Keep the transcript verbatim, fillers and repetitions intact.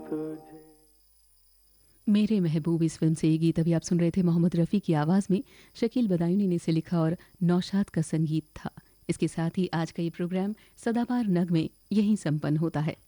तुझे। मेरे महबूब इस फिल्म से ये गीत अभी आप सुन रहे थे मोहम्मद रफ़ी की आवाज़ में। शकील बदायूनी ने इसे लिखा और नौशाद का संगीत था। इसके साथ ही आज का ये प्रोग्राम सदाबहार नग में यहीं संपन्न होता है।